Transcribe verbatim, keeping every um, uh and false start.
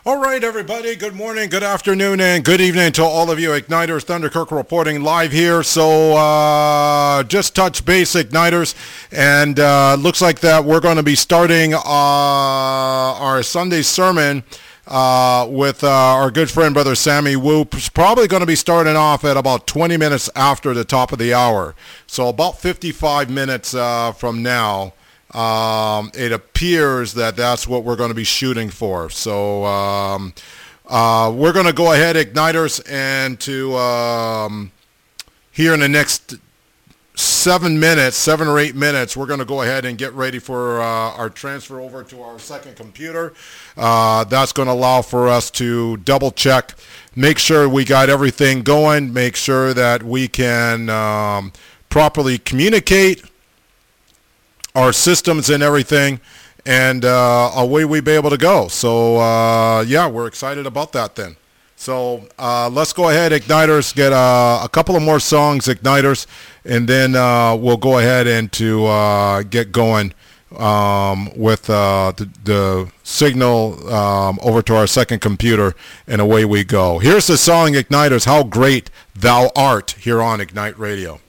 All right, everybody. Good morning, good afternoon, and good evening to all of you. Igniters, Thunder Kirk reporting live here. So uh, just touch base, Igniters, and uh, looks like that we're going to be starting uh, our Sunday sermon uh, with uh, our good friend, Brother Sammy Wu. Probably going to be starting off at about twenty minutes after the top of the hour. So about fifty-five minutes uh, from now. Um, it appears that that's what we're going to be shooting for. So um, uh, we're going to go ahead, Igniters, and to um, here in the next seven minutes, seven or eight minutes, we're going to go ahead and get ready for uh, our transfer over to our second computer. Uh, that's going to allow for us to double check, make sure we got everything going, make sure that we can um, properly communicate our systems and everything, and uh, away we be able to go. So uh, yeah, we're excited about that then. So uh, let's go ahead, Igniters, get uh, a couple of more songs, Igniters, and then uh, we'll go ahead and to uh, get going um, with uh, the, the signal um, over to our second computer, and away we go. Here's the song, Igniters, How Great Thou Art, here on Ignite Radio.